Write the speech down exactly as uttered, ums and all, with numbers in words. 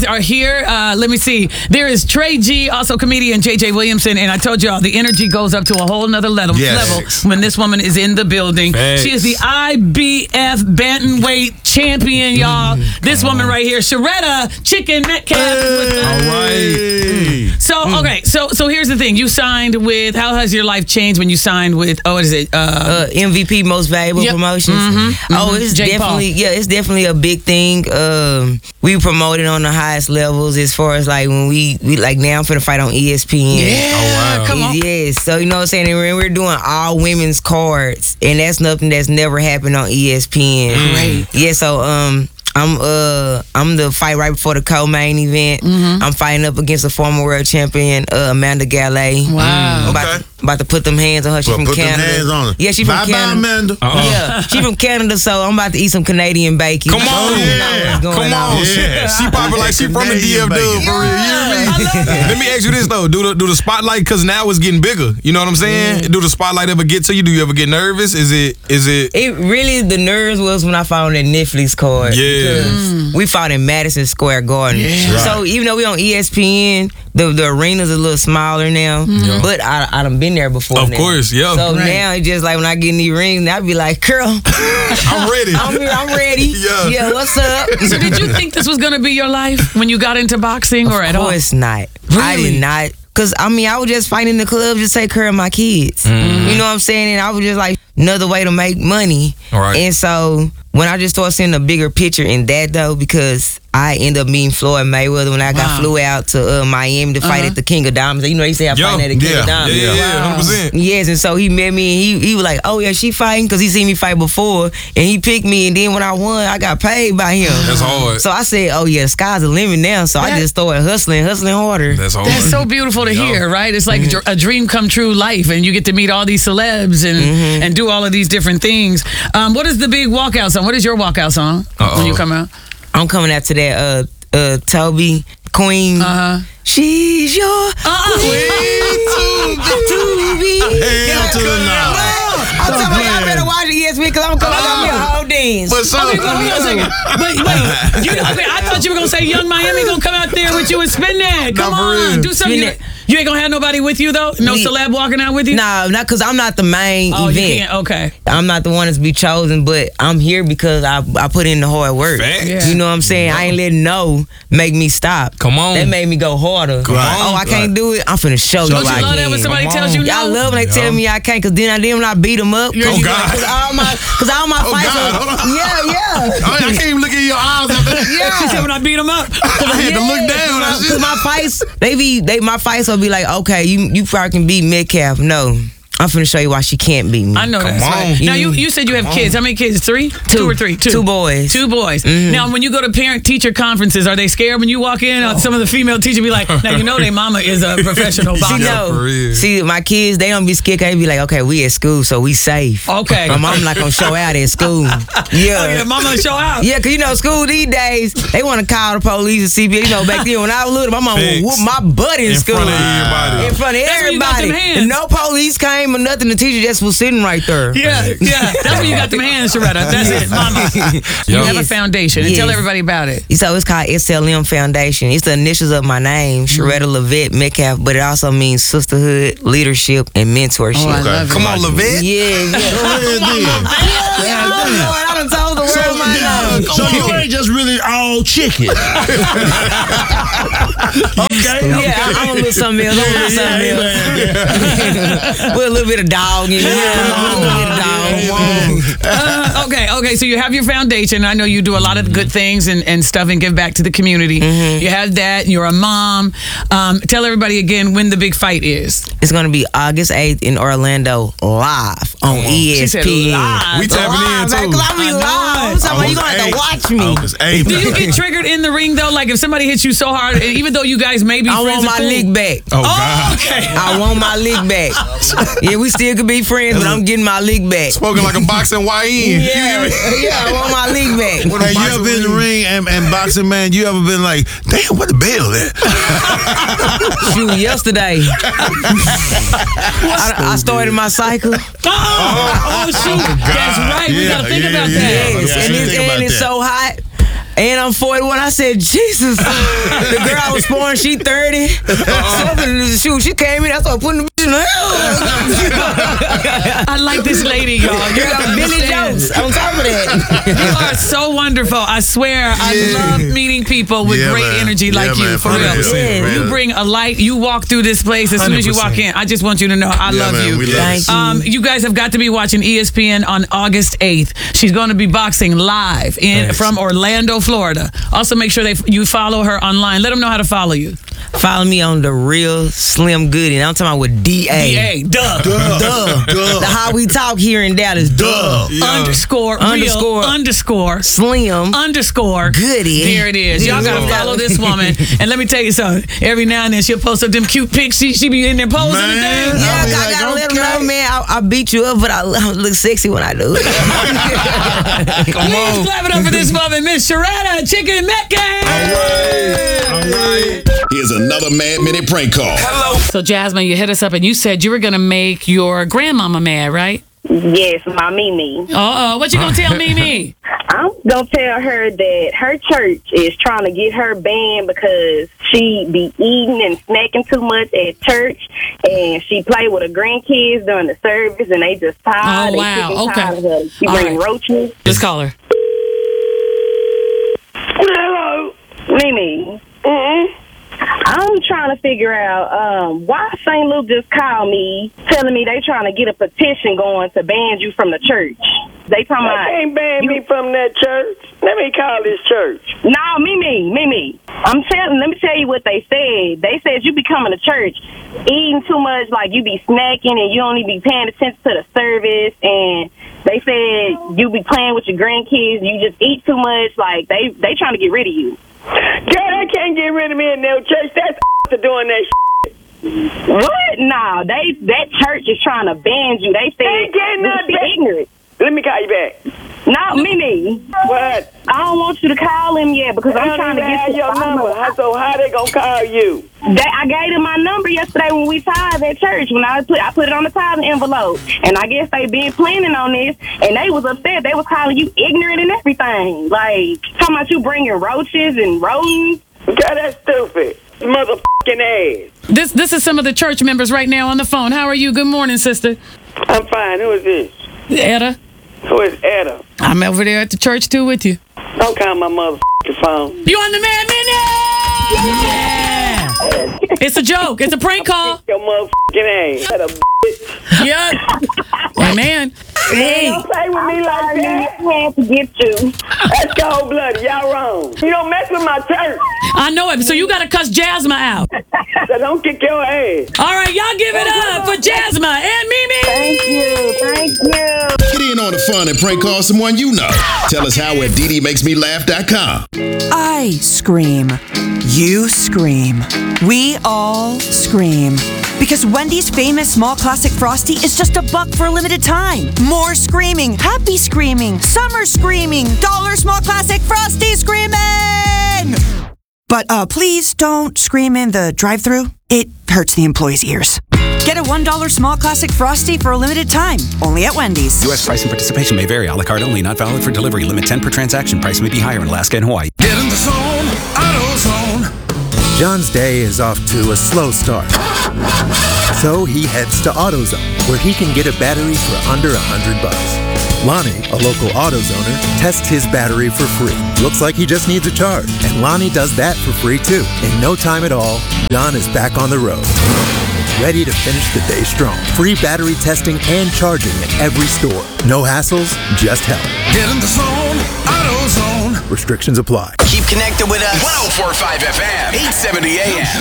are here. Uh, let me see. There is Trey G, also comedian J J Williamson, and I told y'all the energy goes up to a whole nother level, Yes. level when this woman is in the building. Thanks. She is the I B F bantamweight champion, y'all. Mm, this woman on. right here, Sharetta Chicken Metcalf. Hey. With All right. So mm. okay, so so here's the thing. You signed with. How has your life changed when you signed with? Oh, what is it? Uh, uh, M V P, Most Valuable yep. Promotions. Mm-hmm. Oh, it's Jake definitely Paul. yeah, it's definitely a big thing. Um, we promoted on the highest levels as far as like when we we like now I'm finna fight on E S P N. Yeah, oh, wow. come on. Yes, so you know what I'm saying. And we're, we're doing all women's cards, and that's nothing that's never happened on E S P N. Great. Yeah, so um. I'm uh I'm the fight right before the co-main event. Mm-hmm. I'm fighting up against a former world champion, uh, Amanda Galley. Wow. I'm about, Okay. to, about to put them hands on her. She Well, from put Canada. them hands on her. Yeah, she from bye Canada. Bye, Amanda. Uh-uh. Yeah, she from Canada, so I'm about to eat some Canadian bacon. Come on, yeah. Going come on. on. Yeah. She probably like she from the D F Canadian Dub bacon. for real. You hear me? Let me ask you this though: Do the do the spotlight because now it's getting bigger? You know what I'm saying? Yeah. Do the spotlight ever get to you? Do you ever get nervous? Is it is it? It really the nerves was when I found that Netflix card. Yeah. Because we fought in Madison Square Garden. Yeah. So even though we on E S P N, the the arena's a little smaller now. Yeah. But I I done been there before. Of now. course, yeah. So Right. now it's just like when I get in the ring, I be like, girl, I'm ready. I'm, I'm ready. Yeah. Yeah, what's up? So did you think this was going to be your life when you got into boxing or at Of all? course not. I Really? did not. Cause I mean, I was just fighting in the club just to take care of my kids. Mm-hmm. You know what I'm saying? And I was just like another way to make money. All right. And so when I just started seeing a bigger picture in that though, because I ended up meeting Floyd Mayweather when I got Wow. flew out to uh, Miami to fight Uh-huh. at the King of Diamonds. You know, he said I Yo, fighting at the King yeah, of yeah, Diamonds. yeah, yeah, one hundred percent. Yes, and so he met me and he he was like, oh yeah, she fighting because he seen me fight before and he picked me and then when I won, I got paid by him. That's hard. So I said, oh yeah, the sky's the limit now. So That- I just started hustling, hustling harder. That's hard. That's so beautiful to Yo. hear, right? It's like a dream come true life, and you get to meet all these celebs and Mm-hmm. and do all of these different things. Um, what is the big walkout song? What is your walkout song Uh-oh. when you come out? I'm coming out to that uh uh Toby Queen. Uh huh. She's your Uh-uh. queen to be. Hell to the no. I'm telling you, I better watch it, yes, because I'm coming out me a whole dance. But so, Okay, hold on a second. Wait, wait. You, okay, I thought you were gonna say Young Miami gonna come out there with you and spin that. Come Nah, for on, real. do something. Spin You, that. you ain't gonna have nobody with you though. No We- celeb walking out with you. Nah, not because I'm not the main Oh, you event. can't. Okay. I'm not the one that's be chosen, but I'm here because I I put in the hard work. Facts. Yeah. You know what I'm saying? I ain't letting no make me stop. Come on. That made me go harder. Come Right. Oh, I can't Right. do it. I'm finna show Don't you you I love that can. when somebody Come tells on. you no? Y'all love when they tell Yeah. me I can't, cause then I then when I beat them up, You're- cause, Oh, God. cause all my, cause all my Oh, fights, God, are, hold on. yeah, yeah. I, I can't even look in your eyes after that. Yeah. She said when I beat him up. I had to look down. I Cause just, my fights, they be, they my fights will be like, okay, you you probably can beat Metcalf. No, I'm finna show you why she can't beat me. I know that's on. right. Now you, you said you have kids. How many kids? Three? Two, or three? Two. Two boys. Two boys. Now when you go to parent teacher conferences, are they scared when you walk in? Or some of the female teachers be like, now you know their mama is a professional See, boxer. for no. real. See, my kids, they don't be scared. They be like, okay, we at school, so we safe. Okay. My mom not gonna show out at school. Oh, Yeah. yeah, mama show out. Yeah, cause you know, school these days, they want to call the police and C B S. You know, back then when I was little, my mom would Facts. whoop my butt in, In school. front of everybody. In front of That's when you got everybody. them hands. And no police came or nothing. The teacher just was sitting right there. Yeah, yeah. That's when you got them hands, Sharetta. That's it, mama. You Yo. have a Yes. foundation. And tell Yes. everybody about it. So it's called S L M Foundation. It's the initials of my name, Sharetta Levette Metcalf, but it also means sisterhood, leadership, and mentorship. Oh, I love Come it. on, Levette. Yeah, yeah. Go ahead then. Yeah, Lord, I done told the world So, my name. so you ain't just really all chicken. okay. Yeah, I'm a little something else. I'm a little something else. With a little bit of dog in there. A little bit of dog. Uh, okay, okay. So you have your foundation. I know you do a lot of good things and, and stuff and give back to the community. Mm-hmm. You have that. You're a mom. Um, tell everybody again when the big fight is. It's gonna be August eighth in Orlando, live on E She S said P N. live. We tapping in, Live, too. Cause I be I know live. it. I'm talking about you gonna have to watch me. August eighth. Do you get triggered in the ring though? Like if somebody hits you so hard, and even though you guys may be I friends, want my or cool- lick back. Oh, Oh, God. okay. I want my lick back. Yeah, we still could be friends, but I'm getting my lick back. Spoken like a boxing Y N. Yeah, yeah, I want my lick back. Hey, you ever been in the ring and, and boxing, man? You ever been like, damn, what the bell at? Shoot, yesterday, I, I started my cycle. Oh, oh, shoot. That's right. we Yeah, gotta think yeah, about yeah. that. Yes, Yeah, and I it's, think about and it's that. so hot. And I'm forty-one. I said, Jesus. The girl I was born, she thirty. Uh-uh. So, shoot, she came in. I started putting the bitch in the hell. I like this lady, y'all. You got Billy Jones on top of that. You are so wonderful. I swear, I Yeah. love meeting people with Yeah, great man. energy Yeah, like you. man, For real. one hundred percent, You man. bring a light. You walk through this place as soon as you one hundred walk percent. in. I just want you to know I Yeah, love man, you. we love Thank you. you. Um, you guys have got to be watching E S P N on August eighth. She's going to be boxing live in Thanks. from Orlando, Florida. Also, make sure they you follow her online. Let them know how to follow you. Follow me on the Real Slim Goody. And I'm talking about with D A. D A, duh. Duh. Duh. The how we talk here in Dallas. Duh. Yeah. Underscore, Underscore. real, underscore, Slim. underscore. Goody. There it is. Y'all gotta Yeah. follow this woman. And let me tell you something. Every now and then she'll post up them cute pics. She, she be in there posing Man. and things. Yeah, I'll be I like, gotta let them okay. know, man. I, I beat you up, but I, I look sexy when I do it. Come Please on. clap it up for this woman, Miss Sharetta Chicken Metcalf. All right. Here's another Mad Minute prank call. So Jasmine, you hit us up and you said you were gonna make your grandmama mad, right? Yes, my Mimi. Uh oh, what you gonna tell Mimi? I'm gonna tell her that her church is trying to get her banned because she be eating and snacking too much at church, and she play with her grandkids during the service, and they just tired. Oh, They wow. sick and Okay. tired of her. She All bring right. roaches. Let's call her. Hello, Mimi. Mm-hmm. I'm trying to figure out um, why Saint Luke just called me, telling me they trying to get a petition going to ban you from the church. They talking They about can't ban you- me from that church. Let me call this church. No, Mimi, Mimi. I'm telling. Let me tell you what they said. They said you be coming to church, eating too much, like you be snacking, and you don't even be paying attention to the service. And they said you be playing with your grandkids. You just eat too much. Like they, they trying to get rid of you. Girl, they can't get rid of me in no church. That's to doing that shit. What? No, they that church is trying to ban you. They said Ain't getting you nothing be back. ignorant. Let me call you back. No, Mimi. What? I don't want you to call him yet because I I'm don't trying to even get have to the your bottom number. of- How- So how they gonna call you? They, I gave them my number yesterday when we tied at church. When I put I put it on the tithing envelope, and I guess they been planning on this, and they was upset. They was calling you ignorant and everything, like talking about you bringing roaches and rodents. Girl, that's stupid. Motherfucking ass. This this is some of the church members right now on the phone. How are you? Good morning, sister. I'm fine. Who is this? Etta. Who is Adam? I'm over there at the church too with you. Don't call my motherfucking phone. You on the Man Minute? Yeah. It's a joke. It's a prank call. Your motherfucking ass. That a bitch. Yeah. Hey, man. Hey, Don't play with me like that. I had to get you. That's cold blooded. Y'all wrong. You don't mess with my church. I know it. So you got to cuss Jasmine out. So don't kick your ass. All right, y'all give it up for Jasmine and Mimi. Thank you. Thank you. Get in on the fun and prank call someone you know. Tell us how at D D makes me laugh dot com. I scream. You scream. We all scream. Because Wendy's famous small classic Frosty is just a buck for a limited time. More screaming, happy screaming, summer screaming, dollar small classic Frosty screaming! But uh, please don't scream in the drive-thru. It hurts the employees' ears. Get a one dollar small classic Frosty for a limited time. Only at Wendy's. U S price and participation may vary. A la carte only. Not valid for delivery. Limit ten per transaction. Price may be higher in Alaska and Hawaii. Get in the zone, AutoZone. John's day is off to a slow start. So he heads to AutoZone, where he can get a battery for under a hundred bucks. Lonnie, a local AutoZoner, tests his battery for free. Looks like he just needs a charge, and Lonnie does that for free too. In no time at all, John is back on the road, ready to finish the day strong. Free battery testing and charging at every store. No hassles, just help. Get in the zone, AutoZone. Restrictions apply. Keep connected with us. one oh four point five F M. eight seventy A M.